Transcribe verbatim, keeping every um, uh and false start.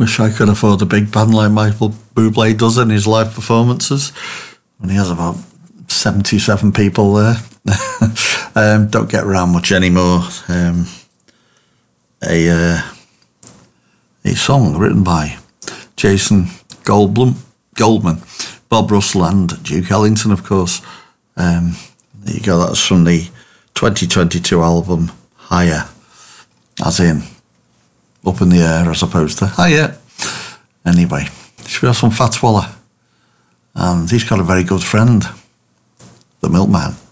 Wish I could afford a big band like Michael Bublé does in his live performances. And he has about seventy-seven people there. um, don't get around much anymore. Um, a, uh, a song written by Jason Goldblum, Goldman, Bob Russell and Duke Ellington, of course. Um, there you go, that's from the twenty twenty-two album Higher, as in up in the air as opposed to higher. Anyway, should we have some Fats Waller? And he's got a very good friend, the Milkman.